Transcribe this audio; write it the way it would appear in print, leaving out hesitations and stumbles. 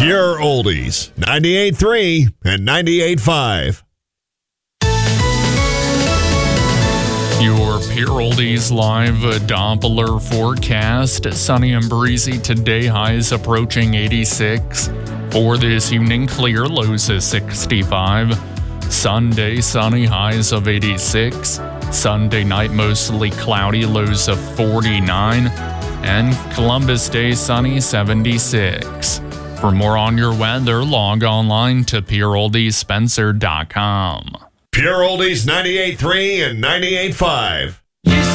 Pure Oldies, 98.3 and 98.5. Your Pure Oldies live Doppler forecast. Sunny and breezy today, highs approaching 86. For this evening, clear, lows of 65. Sunday, sunny, highs of 86. Sunday night, mostly cloudy, lows of 49. And Columbus Day, sunny, 76. For more on your weather, log online to pureoldiespencer.com. Pure Oldies 98.3 and 98.5.